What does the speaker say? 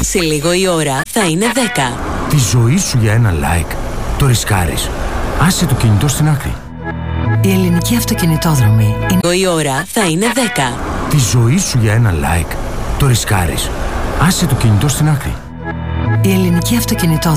Σε λίγο η ώρα θα είναι 10. Τη ζωή σου για ένα like το ρισκάρεις. Άσε το κινητό στην άκρη. Η ελληνική αυτοκινητόδρομη είναι... Η ώρα θα είναι 10. Τη ζωή σου για ένα like το ρισκάρεις. Άσε το κινητό στην άκρη. Η ελληνική αυτοκινητόδρομη